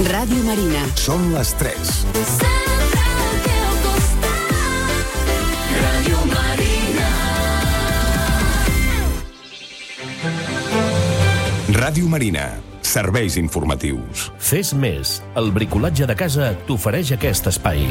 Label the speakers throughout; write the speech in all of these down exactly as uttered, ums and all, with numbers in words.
Speaker 1: Ràdio Marina.
Speaker 2: Són les tres.
Speaker 3: Sempre al teu costat. Ràdio Marina.
Speaker 2: Ràdio Marina. Serveis informatius.
Speaker 4: Fes més. El bricolatge de casa t'ofereix aquest espai.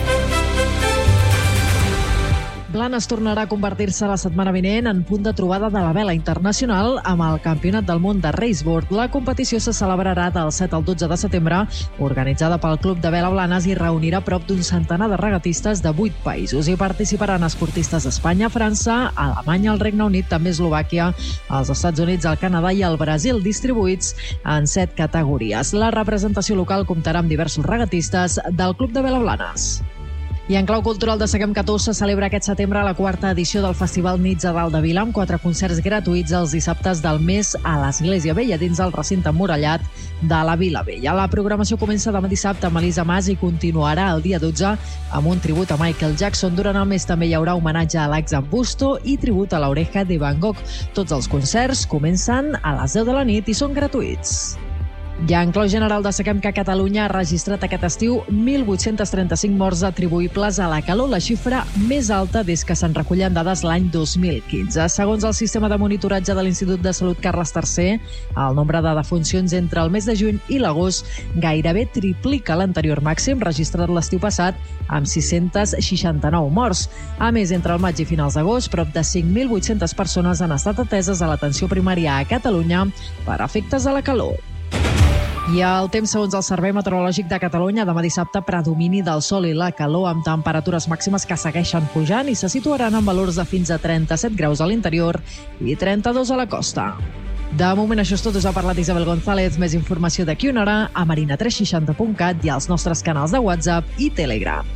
Speaker 5: Blanes tornarà a convertir-se la setmana vinent en punt de trobada de la vela internacional amb el Campionat del Món de Raceboard. La competició se celebrarà del set al dotze de setembre, organitzada pel Club de Vela Blanes, i reunirà prop d'un centenar de regatistes de vuit països. Hi participaran esportistes d'Espanya, França, Alemanya, el Regne Unit, també Eslovàquia, els Estats Units, el Canadà i el Brasil, distribuïts en set categories. La representació local comptarà amb diversos regatistes del Club de Vela Blanes. I en clau cultural destaquem que a Tossa celebra aquest setembre la quarta edició del Festival Nits a Dalt de Vila, amb quatre concerts gratuïts els dissabtes del mes a l'Església Vella, dins el recinte emmurallat de la Vila Vella. La programació comença demà dissabte amb Elisa Mas i continuarà el dia dotze amb un tribut a Michael Jackson. Durant el mes també hi haurà homenatge a l'Ax Busto i tribut a l'Oreja de Van Gogh. Tots els concerts comencen a les deu de la nit i són gratuïts. Ja en clau general destaquem que Catalunya ha registrat aquest estiu mil vuit-cents trenta-cinc morts atribuïbles a la calor, la xifra més alta des que se'n recullen dades l'any dos mil quinze. Segons el sistema de monitoratge de l'Institut de Salut Carles tercer, el nombre de defuncions entre el mes de juny i l'agost gairebé triplica l'anterior màxim registrat l'estiu passat, amb sis-cents seixanta-nou morts. A més, entre el maig i finals d'agost, prop de cinc mil vuit-cents persones han estat ateses a l'atenció primària a Catalunya per efectes de la calor. I el temps, segons el Servei Meteorològic de Catalunya, demà dissabte predomini del sol i la calor, amb temperatures màximes que segueixen pujant i se situaran en valors de fins a trenta-set graus a l'interior i trenta-dos a la costa. De moment això és tot. Us ha parlat Isabel González. Més informació d'aquí una hora a marina tres seixanta punt cat i als nostres canals de WhatsApp i Telegram.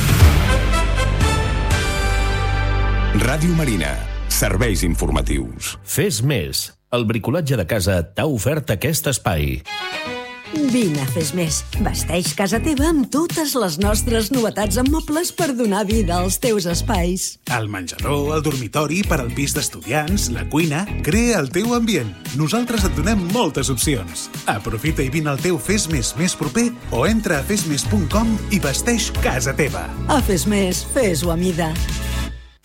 Speaker 2: Ràdio Marina. Serveis informatius.
Speaker 4: Fes més. El bricolatge de casa t'ha ofert aquest espai.
Speaker 1: Vine a Fes Més. Vesteix casa teva amb totes les nostres novetats en mobles per donar vida als teus espais.
Speaker 6: El menjador, el dormitori, per al pis d'estudiants, la cuina... Crea el teu ambient. Nosaltres et donem moltes opcions. Aprofita i vine al teu Fes Més més proper o entra a fes més punt com i vesteix casa teva.
Speaker 1: A Fes Més, fes-ho a mida.